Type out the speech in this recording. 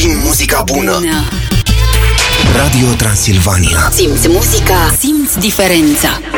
Descoperim muzica bună. Radio Transilvania. Simți muzica, simți diferența.